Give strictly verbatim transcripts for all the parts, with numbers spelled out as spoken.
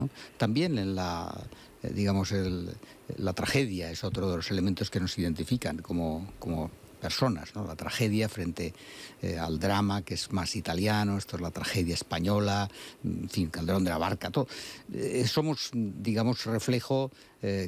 También en la, eh, digamos, el, la tragedia es otro de los elementos que nos identifican como, como personas, ¿no? La tragedia frente eh, al drama, que es más italiano, esto es la tragedia española, en fin, Calderón de la Barca, todo. Eh, somos, digamos, reflejo eh,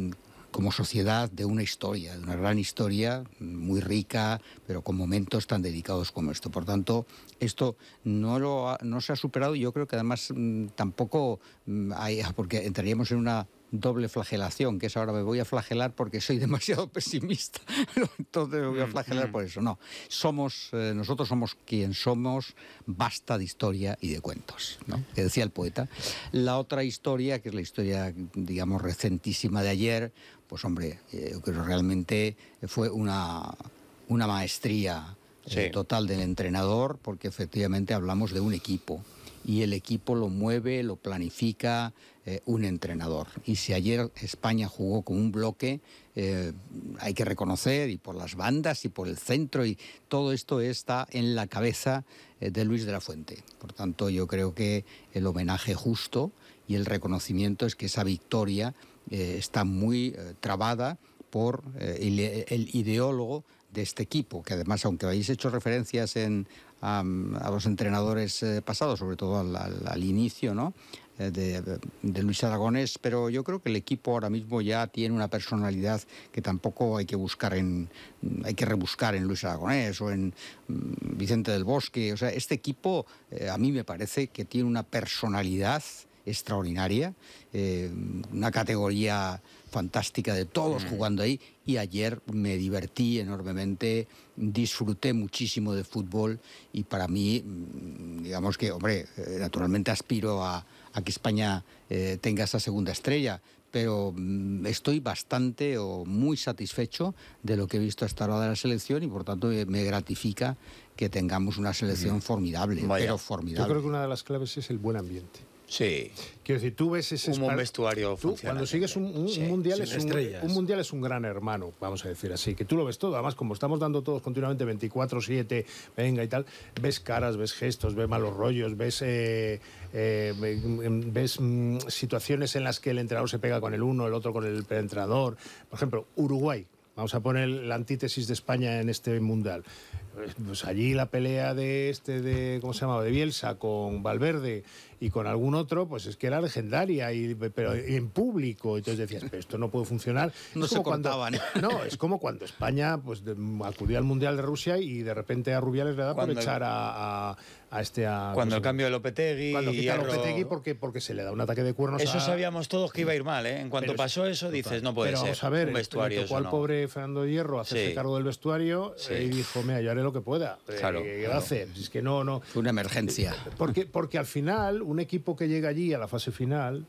como sociedad de una historia, de una gran historia, muy rica, pero con momentos tan dedicados como esto. Por tanto, esto no, lo ha, no se ha superado y yo creo que además mmm, tampoco mmm, hay, porque entraríamos en una doble flagelación, que es ahora me voy a flagelar porque soy demasiado pesimista, entonces me voy a flagelar por eso. No, somos, eh, nosotros somos quien somos, basta de historia y de cuentos, ¿no? Que decía el poeta. La otra historia, que es la historia, digamos, recentísima de ayer, pues hombre, eh, yo creo que realmente fue una, una maestría eh, sí. total del entrenador, porque efectivamente hablamos de un equipo. Y el equipo lo mueve, lo planifica eh, un entrenador. Y si ayer España jugó con un bloque, eh, hay que reconocer, y por las bandas, y por el centro, y todo esto está en la cabeza eh, de Luis de la Fuente. Por tanto, yo creo que el homenaje justo y el reconocimiento es que esa victoria eh, está muy eh, trabada por eh, el, el ideólogo de este equipo, que además, aunque habéis hecho referencias en, um, a los entrenadores eh, pasados, sobre todo al, al, al inicio, ¿no? eh, de, de Luis Aragonés, pero yo creo que el equipo ahora mismo ya tiene una personalidad que tampoco hay que buscar en, hay que rebuscar en Luis Aragonés o en um, Vicente del Bosque. O sea, este equipo eh, a mí me parece que tiene una personalidad extraordinaria, eh, una categoría fantástica de todos jugando ahí, y ayer me divertí enormemente, disfruté muchísimo de fútbol y para mí, digamos que, hombre, eh, naturalmente aspiro a, a que España eh, tenga esa segunda estrella, pero mm, estoy bastante o muy satisfecho de lo que he visto hasta ahora de la selección y por tanto me gratifica que tengamos una selección mm. formidable, Vaya. pero formidable. Yo creo que una de las claves es el buen ambiente. Sí. Quiero decir, tú ves ese un buen vestuario tú, cuando sigues un, un, sí, un mundial es un, un mundial es un gran hermano, vamos a decir así, que tú lo ves todo, además como estamos dando todos continuamente veinticuatro siete, venga y tal, ves caras, ves gestos, ves malos rollos, ves eh, eh, ves mm, situaciones en las que el entrenador se pega con el uno, el otro con el entrenador. Por ejemplo, Uruguay. Vamos a poner la antítesis de España en este mundial. Pues allí la pelea de este, de ¿cómo se llama? De Bielsa con Valverde y con algún otro, pues es que era legendaria, y, pero en público. Entonces decías, pero esto no puede funcionar. No se cortaban. Cuando, no, es como cuando España pues, de, acudió al Mundial de Rusia y de repente a Rubiales le da cuando por echar a, a, a este... A, cuando pues, el cambio de Lopetegui... Cuando quita Hierro... Lopetegui porque, porque se le da un ataque de cuernos. Eso a... sabíamos todos que iba a ir mal, ¿eh? En cuanto pero, pasó eso, dices, total. no puede pero ser. Vamos a ver, un vestuario, le tocó al no. pobre Fernando Hierro hacerse sí. cargo del vestuario sí. y dijo, mira, yo haré lo que pueda. Claro, ¿Qué claro. va a hacer? Es que no, no... Fue una emergencia. Porque, porque al final, un equipo que llega allí a la fase final...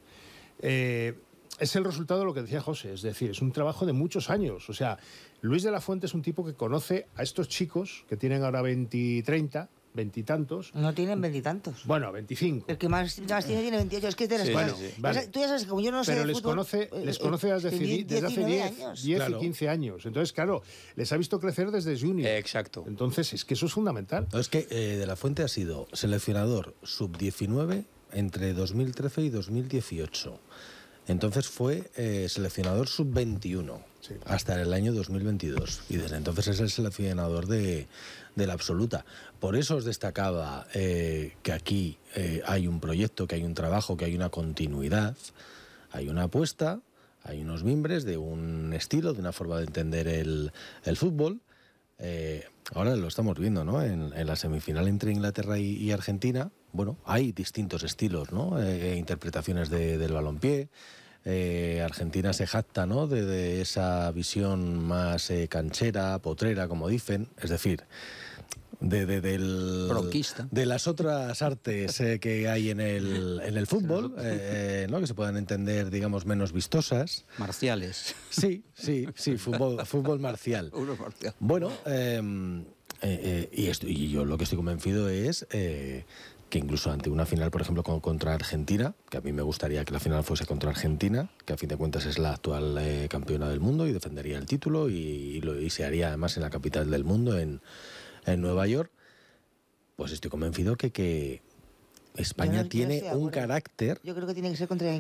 Eh, es el resultado de lo que decía José, es decir, es un trabajo de muchos años. O sea, Luis de la Fuente es un tipo que conoce a estos chicos que tienen ahora veinte, treinta, veintitantos. No tienen veintitantos. Bueno, veinticinco. El que más, más tiene tiene veintiocho. Es que es de las sí, cosas. Sí, sí. Vale. Tú ya sabes, como yo no sé Pero de les fútbol, conoce, eh, les conoce desde, eh, desde hace diez, diez claro. y quince años. Entonces, claro, les ha visto crecer desde junior. Eh, exacto. Entonces, es que eso es fundamental. No, es que eh, de la Fuente ha sido seleccionador sub diecinueve entre dos mil trece y dos mil dieciocho. Entonces fue eh, seleccionador sub veintiuno sí. hasta el año dos mil veintidós y desde entonces es el seleccionador de, de la absoluta. Por eso os destacaba eh, que aquí eh, hay un proyecto, que hay un trabajo, que hay una continuidad, hay una apuesta, hay unos mimbres de un estilo, de una forma de entender el, el fútbol. Eh, ahora lo estamos viendo, ¿no? En, en la semifinal entre Inglaterra y, y Argentina, bueno, hay distintos estilos, ¿no? Eh, interpretaciones de, del balompié. Eh, Argentina se jacta, ¿no? De, de esa visión más eh, canchera, potrera, como dicen. Es decir, de, de, del, bronquista. de las otras artes eh, que hay en el, en el fútbol, eh, ¿no? Que se puedan entender, digamos, menos vistosas. Marciales. Sí, sí, sí, fútbol, fútbol marcial. Uno marcial. Bueno, eh, eh, eh, y, esto, y yo lo que estoy convencido es eh, que incluso ante una final, por ejemplo, contra Argentina, que a mí me gustaría que la final fuese contra Argentina, que a fin de cuentas es la actual eh, campeona del mundo y defendería el título y, y, lo, y se haría además en la capital del mundo, en, en Nueva York, pues estoy convencido que, que, España Yo no- yo no tiene estoy de un acuerdo. carácter. Yo creo que tiene que ser contra